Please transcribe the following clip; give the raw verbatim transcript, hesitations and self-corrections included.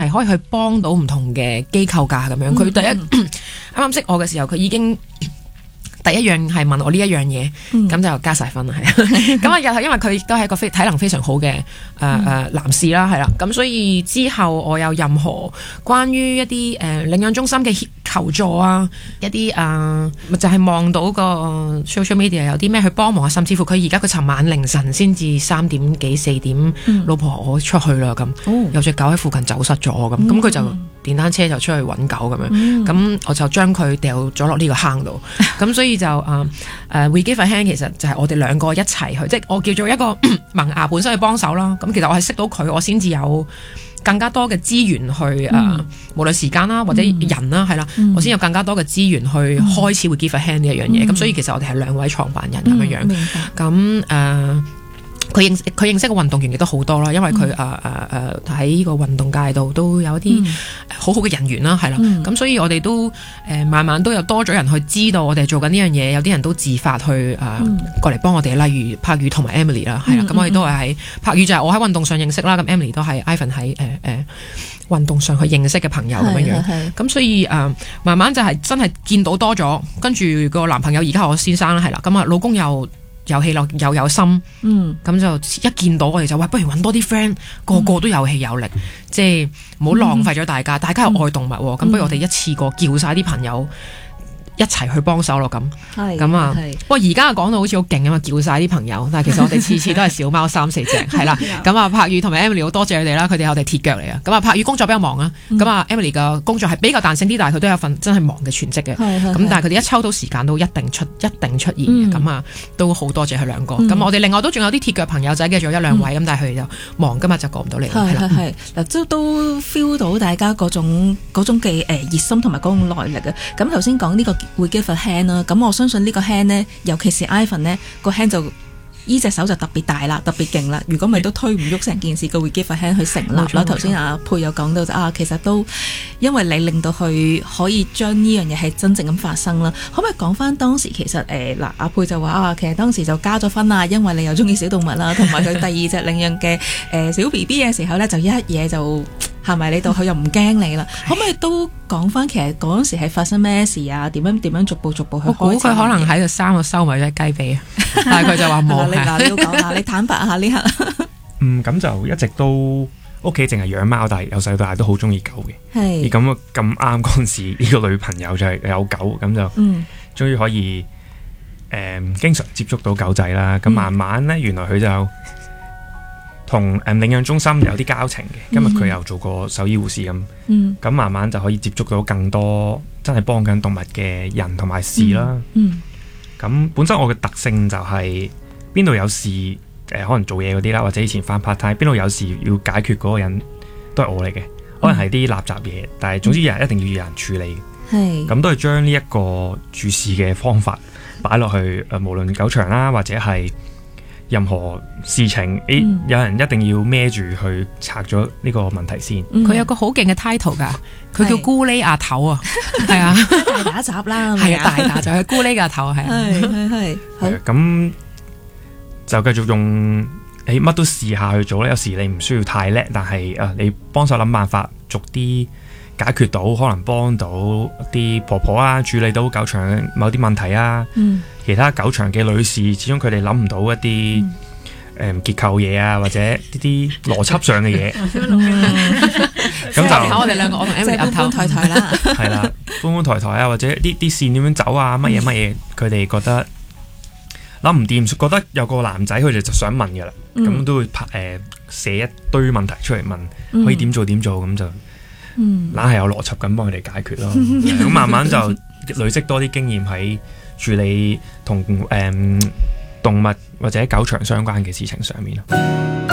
係可以去幫到唔同嘅機構㗎咁樣。佢第一啱啱識我嘅時候，佢已經第一樣係問我呢一樣嘢，咁、嗯、就加晒分啦，係咁啊，又係因為佢亦都係一個非體能非常好嘅誒誒男士啦，係啦，咁所以之後我有任何關於一啲誒、呃、領養中心嘅求助啊，一啲啊，咪、呃、就係、是、望到個 social media 有啲咩去幫忙啊，甚至乎佢而家佢尋晚凌晨先至三點幾四點，嗯、老婆我出去啦咁，哦、有隻狗喺附近走失咗咁，咁佢、嗯、就電單車就出去揾狗咁樣，咁、嗯、我就將佢掉咗落呢個坑度，咁所以就誒誒、uh, We Give a Hand 其實就係我哋兩個一齊去，即係我叫做一個萌芽本身去幫手啦。咁其實我係識到佢，我先至有更加多嘅資源去誒，嗯 uh, 無論時間啦或者人啦，係啦、嗯，我先有更加多嘅資源去開始 We Give a Hand 呢一樣嘢。咁、嗯、所以其實我哋係兩位創辦人咁樣樣。明白。咁誒。Uh, 佢認佢認識嘅運動員亦都好多啦，因為佢誒誒誒喺呢個運動界度都有一啲好好嘅人緣啦，係啦、嗯，咁所以我哋都誒、呃、慢慢都有多咗人去知道我哋做緊呢樣嘢，有啲人都自發去誒、呃嗯、過嚟幫我哋，例如柏宇同埋 Emily 啦，係啦，咁我哋都係喺柏宇就係我喺運動上認識啦，咁 Emily 都係 Ivan 喺誒誒運動上去認識嘅朋友咁樣樣，咁所以誒、呃、慢慢就係真係見到多咗，跟住個男朋友而家係我先生啦，係啦，咁啊老公又有氣又有，有心，嗯，咁就一見到我哋就話，不如揾多啲 friend，個個都有氣有力，嗯、即係唔好浪費咗大家，嗯、大家又愛動物，咁、嗯、不如我哋一次過叫晒啲朋友一齊去幫手咯，咁，咁啊，不過而家講到好似好勁啊嘛，叫晒啲朋友，但係其實我哋次次都係小貓三四隻，係啦，咁啊，柏宇同埋 Emily 好多謝佢哋啦，佢哋係我哋鐵腳嚟啊，咁啊，柏宇工作比較忙啊，咁啊、嗯、Emily 嘅工作係比較彈性啲，但係佢都有份真係忙嘅全職嘅，咁但係佢哋一抽到時間都一定出一定出現嘅，咁啊、嗯、都好多謝佢兩個，咁、嗯、我哋另外都仲有啲鐵腳朋友仔嘅，仲有一兩位，咁、嗯、但係佢哋就忙，今日就過唔到嚟，係係係，嗱都都 feel 到大家嗰種嗰種嘅誒熱心同埋嗰種耐力啊，咁頭先講呢個We Give a Hand 啦，咁我相信呢個 hand 呢，尤其是 Ivan 呢個 hand 就呢隻手就特別大啦，特別勁啦。如果咪都推唔喐成件事，個 We Give a Hand 去成立啦。頭先阿佩有講到啊，其實都因為你令到佢可以將呢樣嘢係真正咁發生啦。可唔可以講翻當時其實誒嗱，阿佩就話啊，其實當時就加咗分啦，因為你又中意小動物啦，同埋佢第二隻領養嘅誒小 B B 嘅時候呢，就一嘢就。係咪你到佢又唔驚你啦？可唔可以都講翻其實嗰陣時係發生咩事啊？點樣點樣逐步逐步去開？我估佢可能喺度生個收埋咗雞髀，但係佢就話冇。你嗱，你要講下，你坦白下呢刻。 嗯，咁就一直都屋企淨係養貓，但係由細到大都好中意狗嘅。係是。而咁咁啱嗰陣時，呢、這個女朋友就係有狗，咁就嗯，終於可以誒、呃、經常接觸到狗仔啦。咁慢慢咧，原來佢就。同誒領養中心有啲交情嘅，今日佢又做過獸醫護士咁，咁、嗯、慢慢就可以接觸到更多真係幫緊動物嘅人同埋事啦。咁、嗯嗯、本身我嘅特性就係邊度有事誒、呃，可能做嘢嗰啲啦，或者以前返 part time，邊度有事要解決嗰個人都係我嚟嘅，可能係啲垃圾嘢，嗯、但係總之有人一定要有人處理。係咁、嗯、都係將呢一個處事嘅方法擺落去誒、呃，無論狗場啦，或者係。任何事情，誒、嗯，有人一定要孭住去拆咗呢個問題先。佢、 嗯、有個好勁嘅 title 噶，佢叫咕喱阿頭啊，係啊，大打雜啦，係啊，大打雜係咕喱阿頭，係係係係。咁就繼續用誒乜都試下去做咧。有時你唔需要太叻，但係誒你幫手諗辦法，逐啲解決到，可能幫到啲婆婆啊，處理到狗場某啲問題啊。嗯其他狗場嘅女士，始終佢哋諗唔到一啲誒、嗯嗯、結構嘢啊，或者呢啲邏輯上嘅嘢。咁就我哋兩個，我同 Emily 搬搬抬抬啦， 係啦，搬搬抬抬啊，或者啲啲線點樣走啊，乜嘢乜嘢，佢哋覺得諗唔掂，覺得有個男仔佢哋就想問㗎啦，咁、嗯、都會拍誒寫一堆問題出嚟問，嗯、可以點做點做，咁就硬係有邏輯咁幫佢哋解決咯。咁、嗯、慢慢就累積多啲經驗喺處理同誒、嗯、動物或者狗場相關嘅事情上面咯。